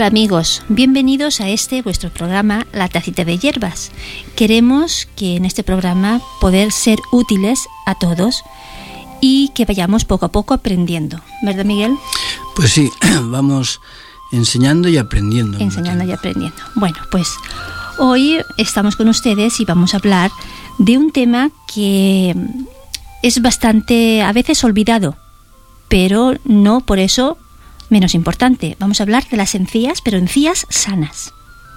Hola amigos, bienvenidos a este vuestro programa La Tacita de Hierbas. Queremos que en este programa poder ser útiles a todos y que vayamos poco a poco aprendiendo, ¿verdad Miguel? Pues sí, vamos enseñando y aprendiendo. Enseñando y aprendiendo. Bueno, pues hoy estamos con ustedes y vamos a hablar de un tema que es bastante a veces olvidado, pero no por eso menos importante. Vamos a hablar de las encías, pero encías sanas.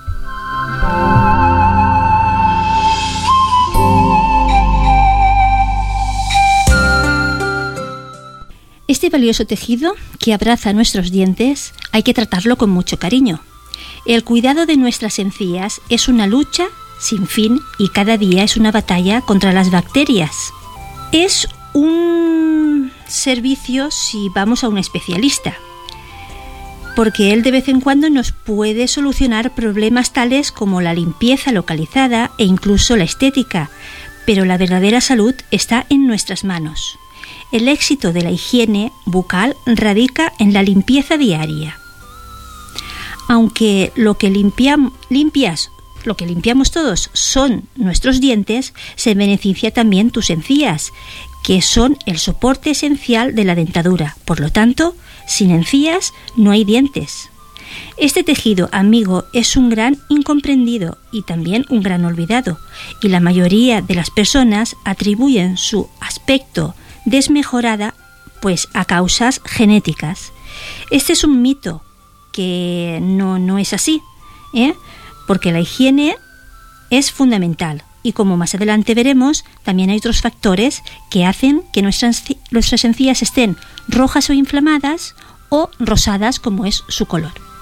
Este valioso tejido que abraza nuestros dientes hay que tratarlo con mucho cariño. El cuidado de nuestras encías es una lucha sin fin y cada día es una batalla contra las bacterias. Es un servicio si vamos a un especialista, porque él de vez en cuando nos puede solucionar problemas tales como la limpieza localizada e incluso la estética, pero la verdadera salud está en nuestras manos. El éxito de la higiene bucal radica en la limpieza diaria. Aunque lo que limpiamos todos son nuestros dientes, se beneficia también tus encías, que son el soporte esencial de la dentadura. Por lo tanto, sin encías no hay dientes. Este tejido, amigo, es un gran incomprendido y también un gran olvidado, y la mayoría de las personas atribuyen su aspecto desmejorada pues a causas genéticas. Este es un mito que no es así, porque la higiene es fundamental. Y como más adelante veremos, también hay otros factores que hacen que nuestras encías estén rojas o inflamadas o rosadas como es su color.